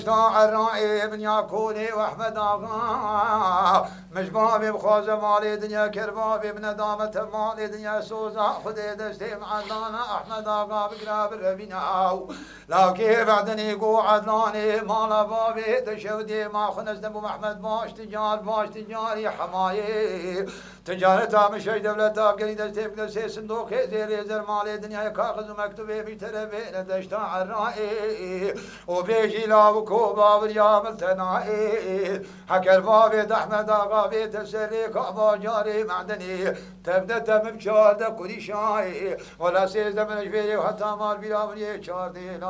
الراعي ابن ياكوني واحمد اغا مجبابي بخوزه مالي دنيا كربابي بندامة مالي دنيا سوزا خذي دستي معدانا احمد اغا بقراب الربينا لكن بعدني قو عدلاني مال بابي تشودي ما خنز ابو محمد باش تجاري حمايي تجارتها مشي دولتها بقري دستي بقرسي صندوق زيري زر مالي دنيا كاغذ مكتوبي بتربين دشتا الرائي وبيجي لا كوبا وريام التنائي حكى البابي احمد اغا بيت السري كعبا جاري معدني تبدا تم بشارده كل شاي ولا سيزده من جبيري وحتى مال بلا من يشاردي